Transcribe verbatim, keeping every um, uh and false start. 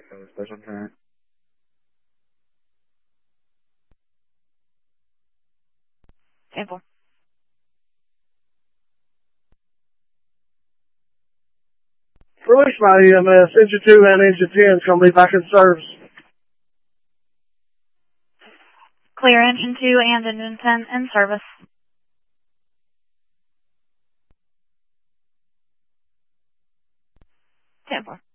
uh, special insurance. Sample. Release my E M S. Engine two and engine ten is going to be back in service. Clear engine two and engine ten in service. Sample.